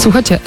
Słuchajcie,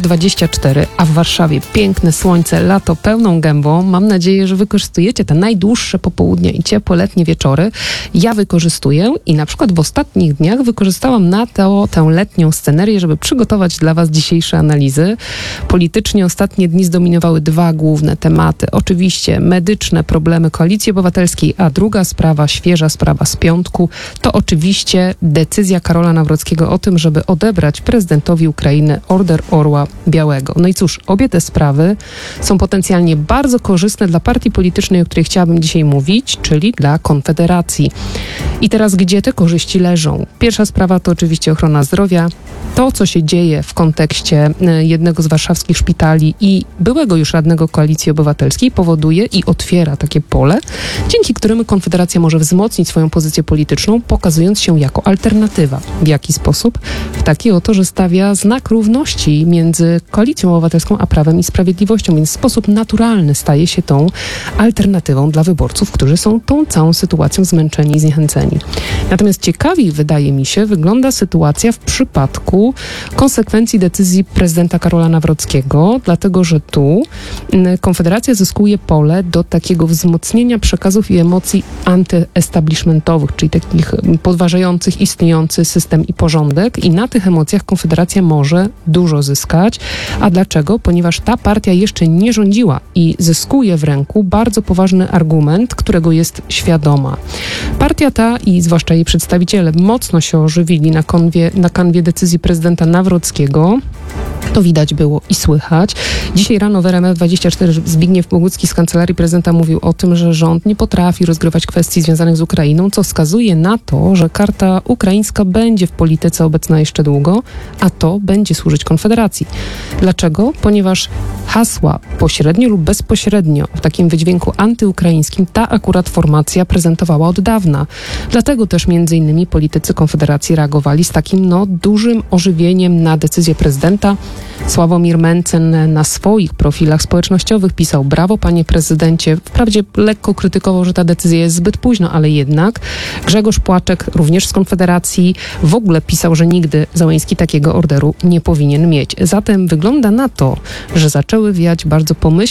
RMF24, a w Warszawie piękne słońce, lato pełną gębą. Mam nadzieję, że wykorzystujecie te najdłuższe popołudnia i ciepłe letnie wieczory. Ja wykorzystuję i na przykład w ostatnich dniach wykorzystałam na to tę letnią scenerię, żeby przygotować dla Was dzisiejsze analizy. Politycznie ostatnie dni zdominowały dwa główne tematy. Oczywiście medyczne problemy Koalicji Obywatelskiej, a druga sprawa, świeża sprawa z piątku, to oczywiście decyzja Karola Nawrockiego o tym, żeby odebrać prezydentowi Ukrainy Order Orła Białego. No i cóż, obie te sprawy są potencjalnie bardzo korzystne dla partii politycznej, o której chciałabym dzisiaj mówić, czyli dla Konfederacji. I teraz gdzie te korzyści leżą? Pierwsza sprawa to oczywiście ochrona zdrowia. To, co się dzieje w kontekście jednego z warszawskich szpitali i byłego już radnego Koalicji Obywatelskiej powoduje i otwiera takie pole, dzięki któremu Konfederacja może wzmocnić swoją pozycję polityczną, pokazując się jako alternatywa. W jaki sposób? W taki oto, że stawia znak równości między Koalicją Obywatelską a Prawem i Sprawiedliwością, więc w sposób naturalny staje się tą alternatywą dla wyborców, którzy są tą całą sytuacją zmęczeni i zniechęceni. Natomiast ciekawiej, wydaje mi się, wygląda sytuacja w przypadku konsekwencji decyzji prezydenta Karola Nawrockiego, dlatego że tu Konfederacja zyskuje pole do takiego wzmocnienia przekazów i emocji antyestablishmentowych, czyli takich podważających istniejący system i porządek, i na tych emocjach Konfederacja może dużo zyskać. A dlaczego? Ponieważ ta partia jeszcze nie rządziła i zyskuje w ręku bardzo poważny argument, którego jest świadoma. Partia ta i zwłaszcza jej przedstawiciele mocno się ożywili na kanwie decyzji prezydenta Nawrockiego. To widać było i słychać. Dzisiaj rano w RMF24 Zbigniew Bogucki z Kancelarii Prezydenta mówił o tym, że rząd nie potrafi rozgrywać kwestii związanych z Ukrainą, co wskazuje na to, że karta ukraińska będzie w polityce obecna jeszcze długo, a to będzie służyć Konfederacji. Dlaczego? Ponieważ hasła pośrednio lub bezpośrednio w takim wydźwięku antyukraińskim ta akurat formacja prezentowała od dawna. Dlatego też między innymi politycy Konfederacji reagowali z takim dużym ożywieniem na decyzję prezydenta. Sławomir Mencen na swoich profilach społecznościowych pisał: brawo, panie prezydencie. Wprawdzie lekko krytykował, że ta decyzja jest zbyt późno, ale jednak. Grzegorz Płaczek, również z Konfederacji, w ogóle pisał, że nigdy Zełenski takiego orderu nie powinien mieć. Zatem wygląda na to, że zaczęły wiać bardzo pomyślne